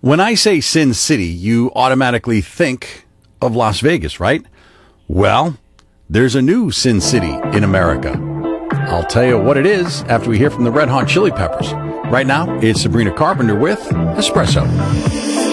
When I say Sin City, you automatically think of Las Vegas, right? Well, there's a new Sin City in America. I'll tell you what it is after we hear from the Red Hot Chili Peppers. Right now, it's Sabrina Carpenter with Espresso.